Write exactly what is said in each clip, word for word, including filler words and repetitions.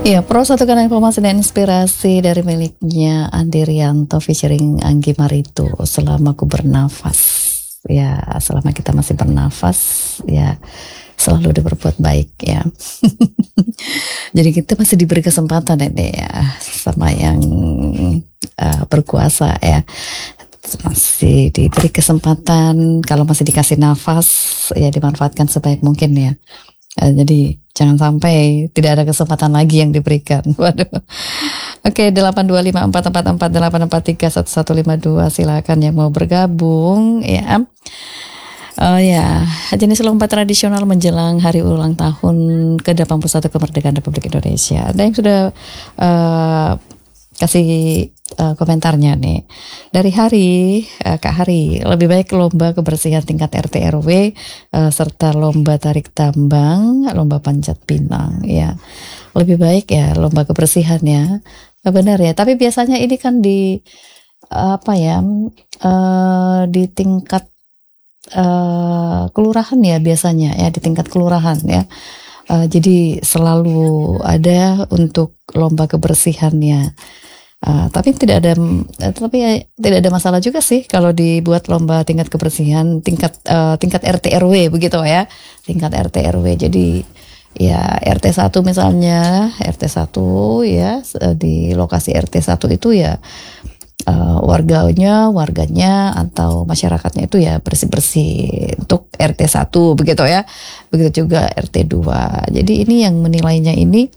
Iya, Pro satukan informasi dan inspirasi dari miliknya Andi Rianto featuring Anggi Marito, selama ku bernafas. Ya, selama kita masih bernafas, ya selalu berbuat baik ya. Jadi kita masih diberi kesempatan ini ya sama yang uh, berkuasa ya. Masih diberi kesempatan, kalau masih dikasih nafas ya dimanfaatkan sebaik mungkin ya. Uh, jadi jangan sampai tidak ada kesempatan lagi yang diberikan. Waduh. Oke, delapan dua lima empat empat empat delapan empat tiga satu satu lima dua, silakan yang mau bergabung ya. Oh ya, jenis lomba tradisional menjelang hari ulang tahun ke delapan puluh satu kemerdekaan Republik Indonesia. Ada yang sudah uh, kasih uh, komentarnya nih. Dari Hari, uh, Kak Hari, lebih baik lomba kebersihan tingkat R T R W uh, serta lomba tarik tambang, lomba panjat pinang ya. Lebih baik ya lomba kebersihan ya. Benar ya, tapi biasanya ini kan di uh, apa ya? Uh, di tingkat Uh, kelurahan ya biasanya ya, di tingkat kelurahan ya. Uh, jadi selalu ada untuk lomba kebersihannya. Uh, tapi tidak ada, uh, tapi ya, tidak ada masalah juga sih kalau dibuat lomba tingkat kebersihan tingkat uh, tingkat R T R W begitu ya, tingkat R T R W. Jadi ya R T satu misalnya, R T satu ya di lokasi R T satu itu ya. Uh, warganya, warganya atau masyarakatnya itu ya bersih-bersih untuk R T satu begitu ya. Begitu juga R T dua. Jadi ini yang menilainya ini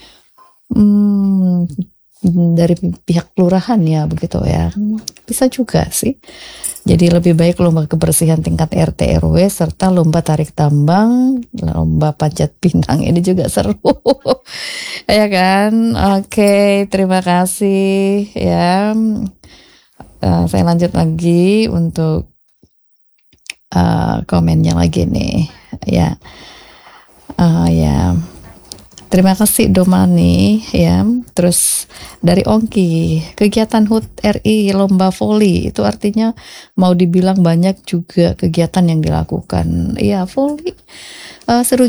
hmm, dari pihak kelurahan ya begitu ya. Bisa juga sih. Jadi lebih baik lomba kebersihan tingkat R T R W serta lomba tarik tambang, lomba panjat pinang, ini juga seru. Ya kan? Oke, terima kasih ya. Uh, saya lanjut lagi untuk uh, komennya lagi nih ya. Uh, ya. Terima kasih Domani ya. Terus dari Ongki, kegiatan H U T R I lomba voli itu artinya mau dibilang banyak juga kegiatan yang dilakukan. Iya, voli uh, seru